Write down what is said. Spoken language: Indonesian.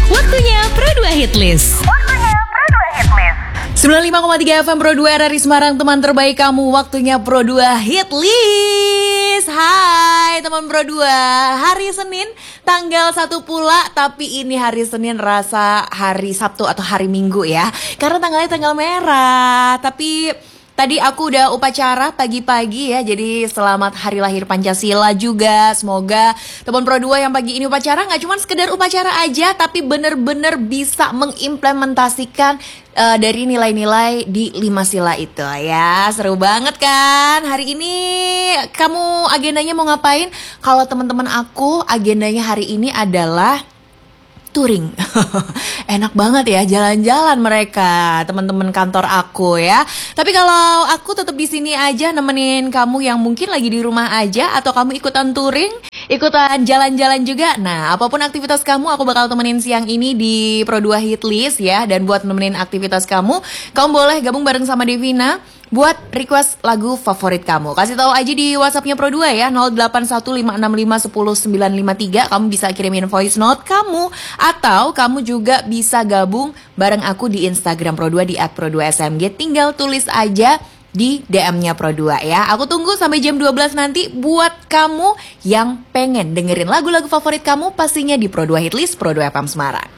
Waktunya Pro 2 Hitlist. 95,3 FM Pro 2 RRI Semarang, teman terbaik kamu. Waktunya Pro 2 Hitlist. Hai teman Pro 2. Hari Senin tanggal 1 pula, tapi ini hari Senin rasa hari Sabtu atau hari Minggu ya. Karena tanggalnya tanggal merah. Tapi tadi aku udah upacara pagi-pagi ya. Jadi selamat hari lahir Pancasila juga. Semoga teman Pro 2 yang pagi ini upacara gak cuma sekedar upacara aja, tapi bener-bener bisa mengimplementasikan dari nilai-nilai di 5 sila itu ya. Seru banget kan? Hari ini kamu agendanya mau ngapain? Kalau teman-teman aku agendanya hari ini adalah touring. Enak banget ya jalan-jalan mereka, teman-teman kantor aku ya. Tapi kalau aku tetap di sini aja nemenin kamu yang mungkin lagi di rumah aja, atau kamu ikutan touring, ikutan jalan-jalan juga. Nah, apapun aktivitas kamu, aku bakal temenin siang ini di Pro 2 Hitlist ya. Dan buat nemenin aktivitas kamu boleh gabung bareng sama Devina buat request lagu favorit kamu. Kasih tahu aja di WhatsAppnya Pro 2 ya, 081565100953. Kamu bisa kirimin voice note kamu, atau kamu juga bisa gabung bareng aku di Instagram Pro 2 di @pro2smg. Tinggal tulis aja di DM-nya Pro 2 ya. Aku tunggu sampai jam 12 nanti buat kamu yang pengen dengerin lagu-lagu favorit kamu, pastinya di Pro 2 Hitlist Pro 2 FM Semarang.